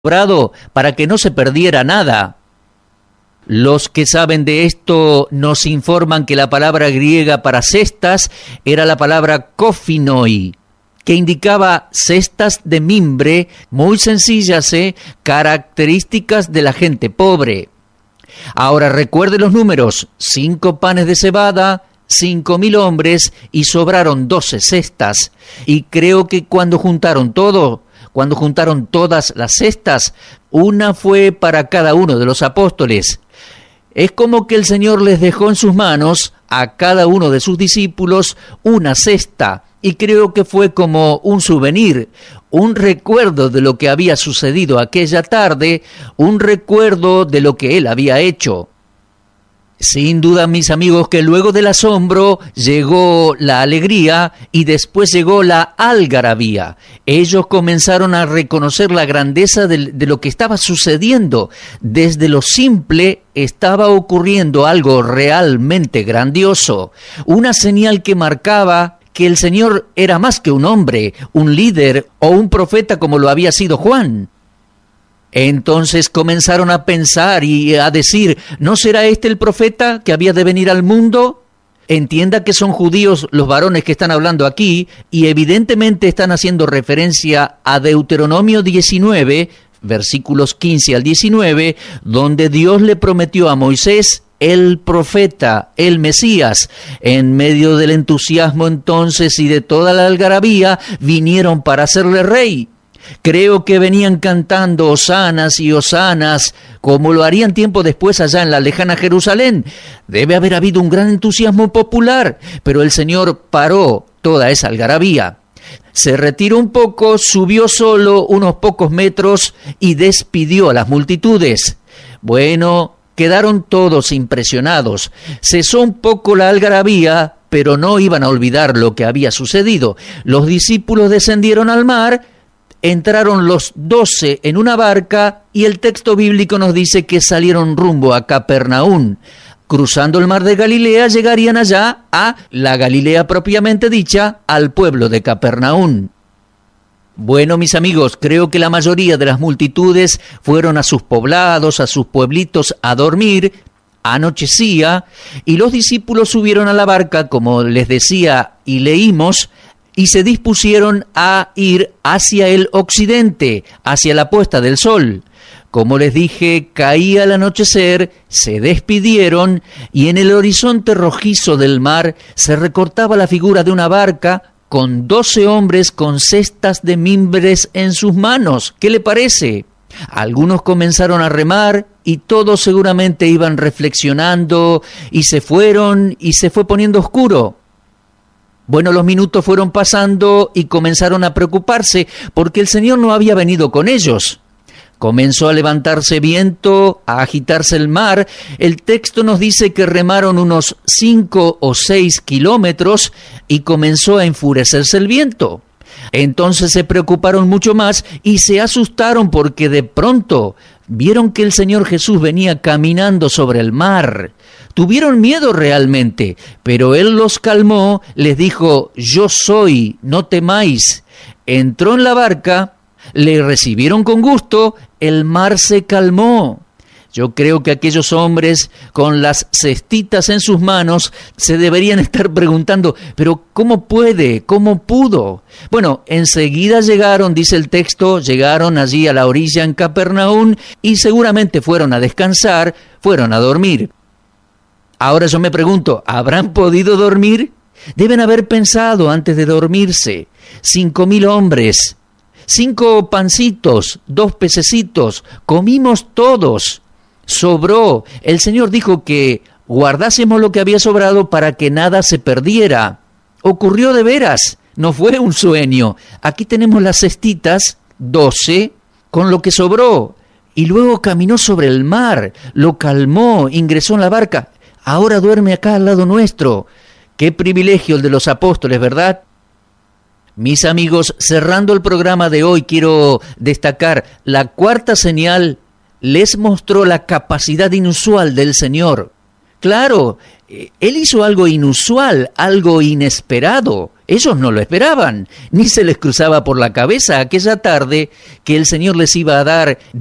sobrado para que no se perdiera nada. Los que saben de esto nos informan que la palabra griega para cestas era la palabra kofinoi, que indicaba cestas de mimbre muy sencillas, características de la gente pobre. Ahora recuerde los números: 5 panes de cebada, 5.000 hombres, y sobraron 12 cestas. Y creo que cuando juntaron todas las cestas, una fue para cada uno de los apóstoles. Es como que el Señor les dejó en sus manos a cada uno de sus discípulos una cesta, y creo que fue como un souvenir, un recuerdo de lo que había sucedido aquella tarde, un recuerdo de lo que Él había hecho. Sin duda, mis amigos, que luego del asombro llegó la alegría y después llegó la algarabía. Ellos comenzaron a reconocer la grandeza de lo que estaba sucediendo. Desde lo simple estaba ocurriendo algo realmente grandioso, una señal que marcaba que el Señor era más que un hombre, un líder o un profeta como lo había sido Juan. Entonces comenzaron a pensar y a decir: ¿no será este el profeta que había de venir al mundo? Entienda que son judíos los varones que están hablando aquí, y evidentemente están haciendo referencia a Deuteronomio 19, versículos 15 al 19, donde Dios le prometió a Moisés el profeta, el Mesías. En medio del entusiasmo entonces y de toda la algarabía, vinieron para hacerle rey. Creo que venían cantando hosanas y hosanas, como lo harían tiempo después allá en la lejana Jerusalén. Debe haber habido un gran entusiasmo popular, pero el Señor paró toda esa algarabía. Se retiró un poco, subió solo unos pocos metros y despidió a las multitudes. Bueno, quedaron todos impresionados. Cesó un poco la algarabía, pero no iban a olvidar lo que había sucedido. Los discípulos descendieron al mar. Entraron los 12 en una barca y el texto bíblico nos dice que salieron rumbo a Capernaum. Cruzando el mar de Galilea llegarían allá a la Galilea propiamente dicha, al pueblo de Capernaum. Bueno, mis amigos, creo que la mayoría de las multitudes fueron a sus poblados, a sus pueblitos a dormir. Anochecía y los discípulos subieron a la barca, como les decía y leímos, y se dispusieron a ir hacia el occidente, hacia la puesta del sol. Como les dije, caía el anochecer, se despidieron y en el horizonte rojizo del mar se recortaba la figura de una barca con 12 hombres con cestas de mimbres en sus manos. ¿Qué le parece? Algunos comenzaron a remar y todos seguramente iban reflexionando y se fue poniendo oscuro. Bueno, los minutos fueron pasando y comenzaron a preocuparse porque el Señor no había venido con ellos. Comenzó a levantarse viento, a agitarse el mar. El texto nos dice que remaron unos 5 o 6 kilómetros y comenzó a enfurecerse el viento. Entonces se preocuparon mucho más y se asustaron porque de pronto vieron que el Señor Jesús venía caminando sobre el mar. Tuvieron miedo realmente, pero Él los calmó, les dijo: yo soy, no temáis. Entró en la barca, le recibieron con gusto, el mar se calmó. Yo creo que aquellos hombres con las cestitas en sus manos se deberían estar preguntando: ¿pero cómo puede? ¿Cómo pudo? Bueno, enseguida llegaron, dice el texto, llegaron allí a la orilla en Capernaum y seguramente fueron a descansar, fueron a dormir. Ahora yo me pregunto, ¿habrán podido dormir? Deben haber pensado antes de dormirse. 5.000 hombres, 5 pancitos, 2 pececitos, comimos todos. Sobró. El Señor dijo que guardásemos lo que había sobrado para que nada se perdiera. Ocurrió de veras, no fue un sueño. Aquí tenemos las cestitas, 12, con lo que sobró. Y luego caminó sobre el mar, lo calmó, ingresó en la barca. Ahora duerme acá al lado nuestro. Qué privilegio el de los apóstoles, ¿verdad? Mis amigos, cerrando el programa de hoy, quiero destacar la cuarta señal. Les mostró la capacidad inusual del Señor. Claro, Él hizo algo inusual, algo inesperado. Ellos no lo esperaban, ni se les cruzaba por la cabeza aquella tarde que el Señor les iba a dar